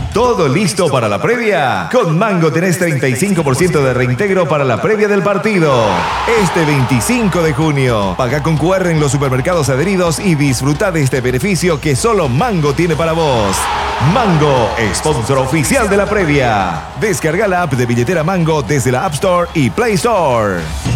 ¿Todo listo para la previa? Con Mango tenés 35% de reintegro para la previa del partido. Este 25 de junio. Paga con QR en los supermercados adheridos y disfruta de este beneficio que solo Mango tiene para vos. Mango, sponsor oficial de la previa. Descarga la app de billetera Mango desde la App Store y Play Store.